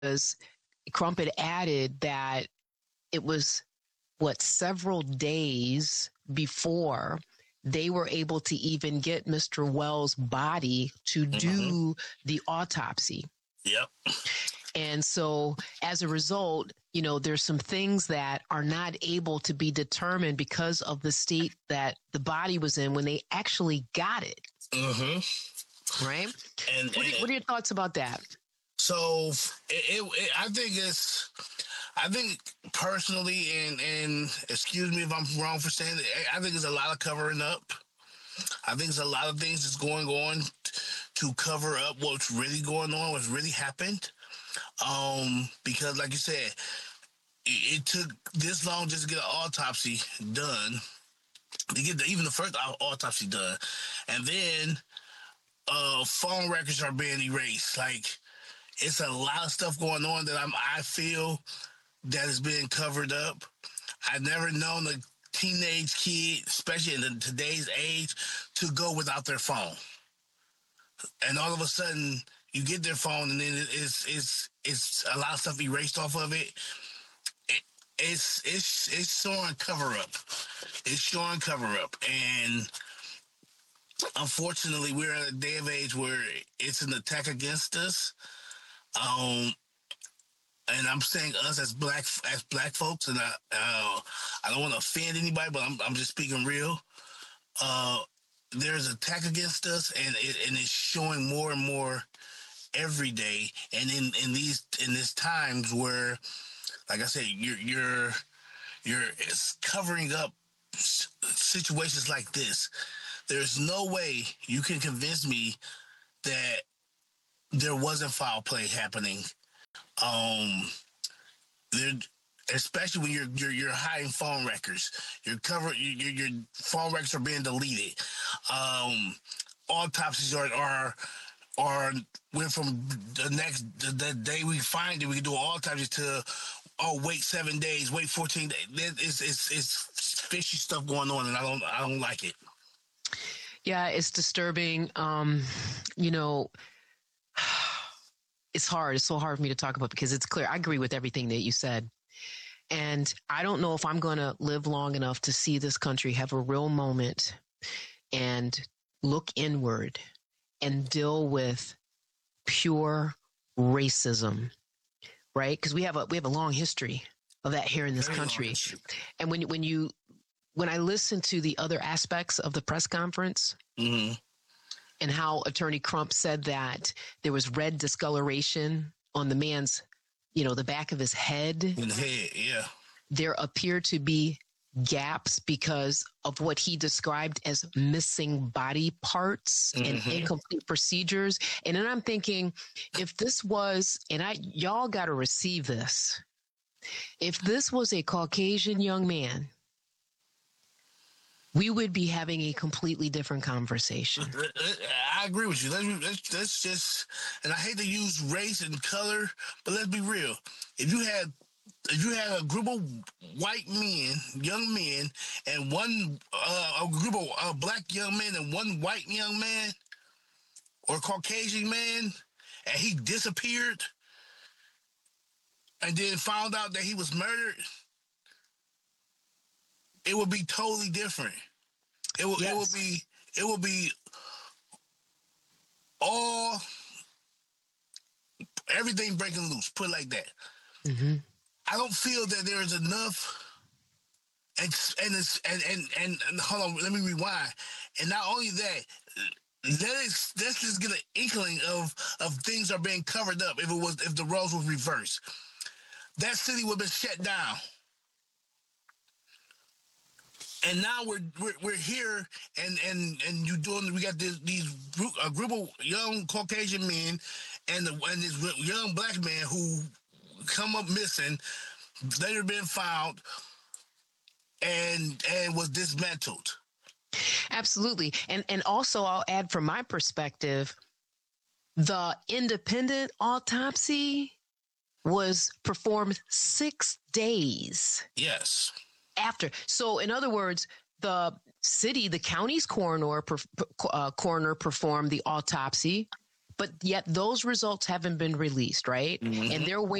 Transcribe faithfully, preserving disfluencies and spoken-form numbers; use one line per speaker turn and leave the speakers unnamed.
because Crump had added that it was, what, several days before they were able to even get Mister Wells' body to do mm-hmm. the autopsy.
Yep.
And so as a result, you know, there's some things that are not able to be determined because of the state that the body was in when they actually got it.
Mm-hmm.
Right?
And,
what, are,
and
what are your thoughts about that?
So it, it, it, I think it's, I think personally, and, and excuse me if I'm wrong for saying it, I think there's a lot of covering up. I think there's a lot of things that's going on to cover up what's really going on, what's really happened. Um, because like you said, it, it took this long just to get an autopsy done, to get the, even the first autopsy done. And then uh, phone records are being erased. Like, it's a lot of stuff going on that I'm, I feel that is being covered up. I've never known a teenage kid, especially in the, today's age, to go without their phone. And all of a sudden, you get their phone, and then it's it's it's a lot of stuff erased off of it. it it's it's it's showing cover up. It's showing cover up, and unfortunately, we're at a day of age where it's an attack against us. Um, and I'm saying us as black as black folks, and I uh, I don't want to offend anybody, but I'm I'm just speaking real. Uh, there's an attack against us, and it and it's showing more and more every day. And in, in these in these times where, like I said, you're you're you're it's covering up situations like this. There's no way you can convince me that there wasn't foul play happening. Um, there, especially when you're you're you're hiding phone records, you're cover your your phone records are being deleted. Um, autopsies are are are went from the next the, the day we find it, we can do an autopsy to oh wait seven days, wait fourteen days. It's it's it's fishy stuff going on, and I don't I don't like it.
Yeah, it's disturbing. Um, you know. It's hard. It's so hard for me to talk about because it's clear. I agree with everything that you said. And I don't know if I'm going to live long enough to see this country have a real moment and look inward and deal with pure racism, right? Because we have a we have a long history of that here in this country. And when when you when I listen to the other aspects of the press conference, mm-hmm. and how Attorney Crump said that there was red discoloration on the man's, you know, the back of his head.
In the head, yeah.
There appear to be gaps because of what he described as missing body parts mm-hmm. and incomplete procedures. And then I'm thinking, if this was, and I, y'all got to receive this. If this was a Caucasian young man, we would be having a completely different conversation.
I agree with you. Let's, let's, let's just, and I hate to use race and color, but let's be real. If you had, if you had a group of white men, young men, and one, uh, a group of uh, black young men and one white young man, or Caucasian man, and he disappeared, and then found out that he was murdered, it would be totally different. It will. Yes. It will be. It will be all everything breaking loose. Put it like that. Mm-hmm. I don't feel that there is enough. And and it's, and, and and and hold on. Let me rewind. And not only that, let us let's just get an inkling of of things are being covered up. If it was if the roles was reversed, that city would have been shut down. And now we're, we're we're here, and and and you doing. We got this these group, a group of young Caucasian men, and the and this young black man who come up missing, later been found, and and was dismantled.
Absolutely, and and also I'll add from my perspective, the independent autopsy was performed six days.
Yes.
After. So in other words, the city, the county's coroner, uh, coroner performed the autopsy. but yet those results haven't been released, right?
Mm-hmm.
And they're